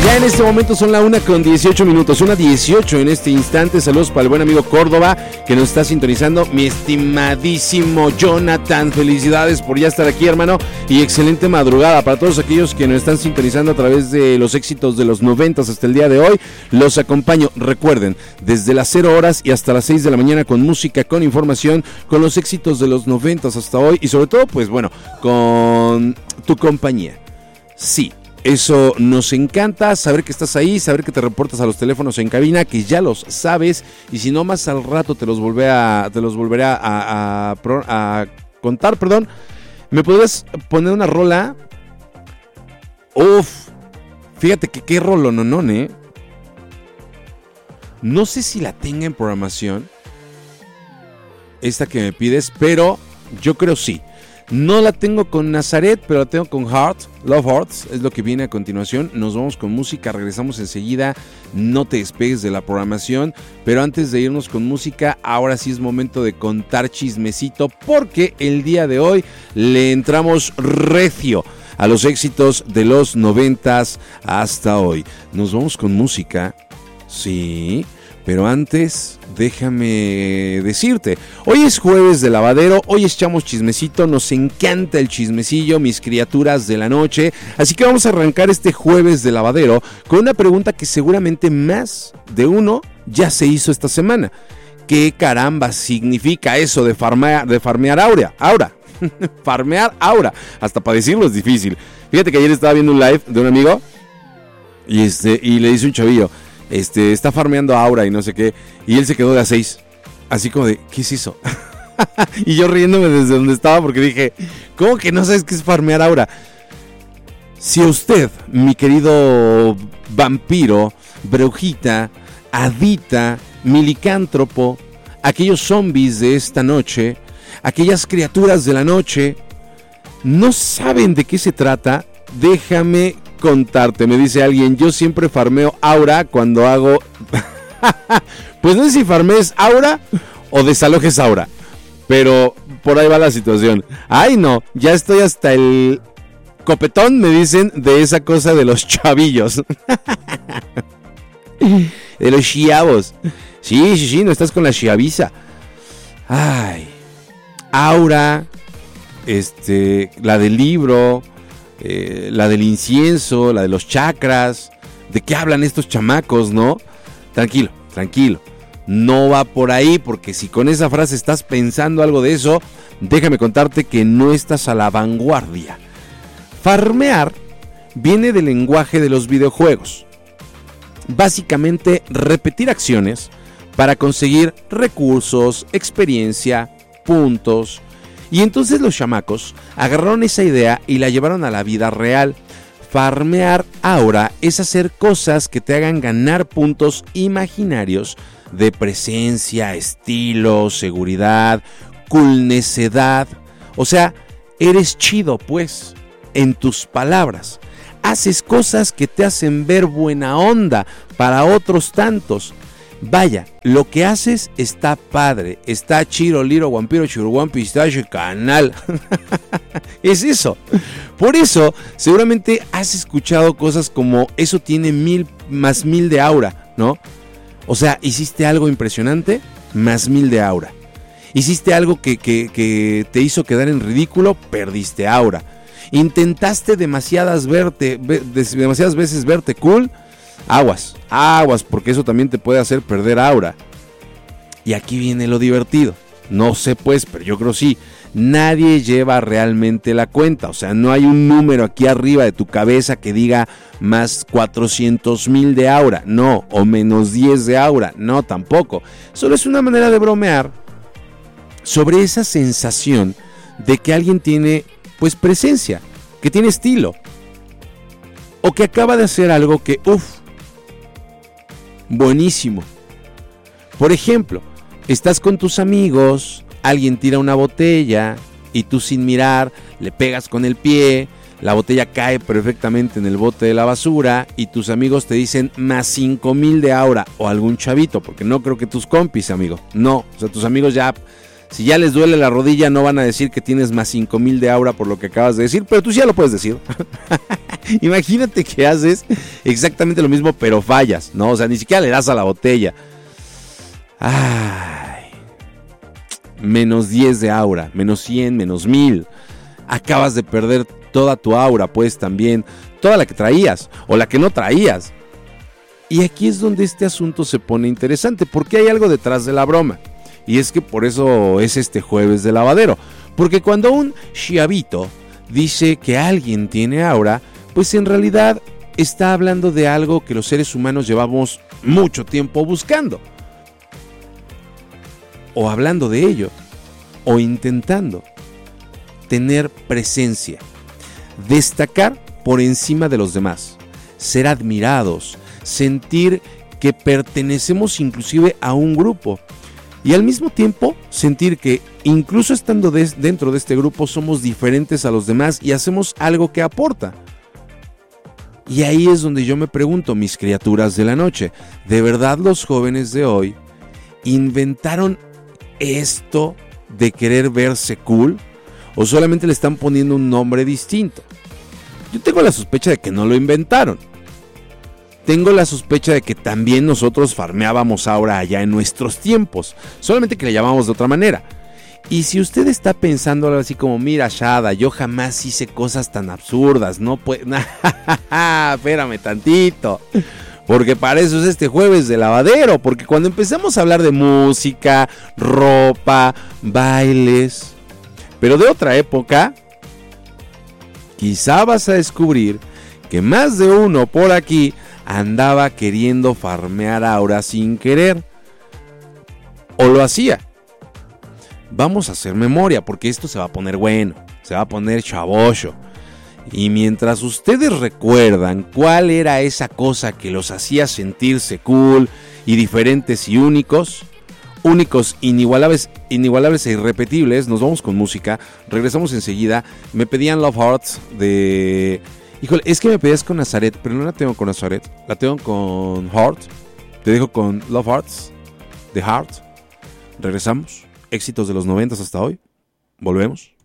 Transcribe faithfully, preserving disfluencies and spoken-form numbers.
Ya en este momento son la una con dieciocho minutos, una dieciocho en este instante. Saludos para el buen amigo Córdoba que nos está sintonizando. Mi estimadísimo Jonathan, felicidades por ya estar aquí, hermano, y excelente madrugada para todos aquellos que nos están sintonizando a través de los éxitos de los noventas hasta el día de hoy. Los acompaño, recuerden, desde las cero horas y hasta las seis de la mañana con música, con información, con los éxitos de los noventas hasta hoy y sobre todo, pues bueno, con tu compañía. Sí. Eso nos encanta, saber que estás ahí, saber que te reportas a los teléfonos en cabina, que ya los sabes, y si no, más al rato te los volveré a, te los volveré a, a, a, a contar, perdón. ¿Me podrías poner una rola? Uf, fíjate que qué rolononón, ¿eh? No sé si la tenga en programación, esta que me pides, pero yo creo sí. No la tengo con Nazaret, pero la tengo con Heart, Love Hearts, es lo que viene a continuación. Nos vamos con música, regresamos enseguida, no te despegues de la programación. Pero antes de irnos con música, ahora sí es momento de contar chismecito, porque el día de hoy le entramos recio a los éxitos de los noventas hasta hoy. Nos vamos con música, sí. Pero antes, déjame decirte, hoy es jueves de lavadero, hoy echamos chismecito, nos encanta el chismecillo, mis criaturas de la noche, así que vamos a arrancar este jueves de lavadero con una pregunta que seguramente más de uno ya se hizo esta semana. ¿Qué caramba significa eso de farmear, de farmear aura? Aura, farmear aura, hasta para decirlo es difícil. Fíjate que ayer estaba viendo un live de un amigo y, este, y le dice un chavillo, Este, está farmeando aura y no sé qué, y él se quedó de a seis, así como de, ¿qué es eso? Y yo riéndome desde donde estaba porque dije, ¿cómo que no sabes qué es farmear aura? Si usted, mi querido vampiro, brujita, hadita, milicántropo, aquellos zombies de esta noche, aquellas criaturas de la noche, no saben de qué se trata, déjame contarte, me dice alguien, yo siempre farmeo aura cuando hago... Pues no sé si farmees aura o desalojes aura, pero por ahí va la situación. Ay no, ya estoy hasta el copetón, me dicen, de esa cosa de los chavillos. De los chiavos. Sí, sí, sí, no estás con la chiaviza. Ay, aura, este, la del libro... Eh, la del incienso, la de los chakras. ¿De qué hablan estos chamacos, no? Tranquilo, tranquilo, no va por ahí, porque si con esa frase estás pensando algo de eso, déjame contarte que no estás a la vanguardia. Farmear viene del lenguaje de los videojuegos. Básicamente, repetir acciones para conseguir recursos, experiencia, puntos. Y entonces los chamacos agarraron esa idea y la llevaron a la vida real. Farmear aura es hacer cosas que te hagan ganar puntos imaginarios de presencia, estilo, seguridad, coolnecedad. O sea, eres chido, pues, en tus palabras. Haces cosas que te hacen ver buena onda para otros tantos. Vaya, lo que haces está padre, está chiro, liro, vampiro, chiruguan, pistache, canal. Es eso. Por eso, seguramente has escuchado cosas como, eso tiene mil más mil de aura, ¿no? O sea, hiciste algo impresionante, más mil de aura. Hiciste algo que, que, que te hizo quedar en ridículo, perdiste aura. Intentaste demasiadas, verte, demasiadas veces verte cool, aguas, aguas, porque eso también te puede hacer perder aura. Y aquí viene lo divertido. No sé pues, pero yo creo sí. Nadie lleva realmente la cuenta. O sea, no hay un número aquí arriba de tu cabeza que diga más cuatrocientos mil de aura. No, o menos diez de aura. No, tampoco. Solo es una manera de bromear sobre esa sensación de que alguien tiene, pues, presencia, que tiene estilo, o que acaba de hacer algo que, uff, buenísimo. Por ejemplo, estás con tus amigos, alguien tira una botella y tú sin mirar le pegas con el pie, la botella cae perfectamente en el bote de la basura y tus amigos te dicen más cinco mil de aura, o algún chavito, porque no creo que tus compis, amigo, no, o sea, tus amigos ya, si ya les duele la rodilla, no van a decir que tienes más cinco mil de aura por lo que acabas de decir, pero tú sí ya lo puedes decir. Imagínate que haces exactamente lo mismo, pero fallas, ¿no? O sea, ni siquiera le das a la botella. Ay. Menos diez de aura, menos cien, menos mil. Acabas de perder toda tu aura, pues también. Toda la que traías, o la que no traías. Y aquí es donde este asunto se pone interesante, porque hay algo detrás de la broma. Y es que por eso es este jueves de lavadero. Porque cuando un chiavito dice que alguien tiene aura, pues en realidad está hablando de algo que los seres humanos llevamos mucho tiempo buscando. O hablando de ello, o intentando tener presencia, destacar por encima de los demás, ser admirados, sentir que pertenecemos inclusive a un grupo y al mismo tiempo sentir que incluso estando de, dentro de este grupo somos diferentes a los demás y hacemos algo que aporta. Y ahí es donde yo me pregunto, mis criaturas de la noche, ¿de verdad los jóvenes de hoy inventaron esto de querer verse cool? ¿O solamente le están poniendo un nombre distinto? Yo tengo la sospecha de que no lo inventaron. Tengo la sospecha de que también nosotros farmeábamos aura allá en nuestros tiempos, solamente que le llamamos de otra manera. Y si usted está pensando algo así como, mira Shada, yo jamás hice cosas tan absurdas, no puede... Espérame tantito, porque para eso es este jueves de lavadero, porque cuando empezamos a hablar de música, ropa, bailes, pero de otra época, quizá vas a descubrir que más de uno por aquí andaba queriendo farmear aura sin querer. O lo hacía. Vamos a hacer memoria porque esto se va a poner bueno. Se va a poner chavocho. Y mientras ustedes recuerdan cuál era esa cosa que los hacía sentirse cool y diferentes y únicos, únicos, inigualables, inigualables e irrepetibles, nos vamos con música. Regresamos enseguida. Me pedían Love Hearts de... Híjole, es que me pedías con Nazaret, pero no la tengo con Nazaret. La tengo con Heart. Te dejo con Love Hearts de Heart. Regresamos. Éxitos de los noventas hasta hoy. Volvemos.